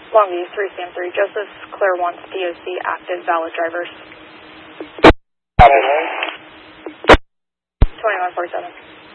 Longview 3 Sam 3. Joseph Claire wants DOC active valid drivers. 2147.